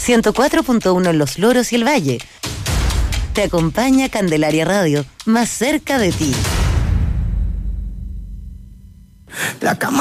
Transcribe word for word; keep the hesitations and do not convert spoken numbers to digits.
ciento cuatro punto uno en Los Loros y el Valle. Te acompaña Candelaria Radio, más cerca de ti. La cama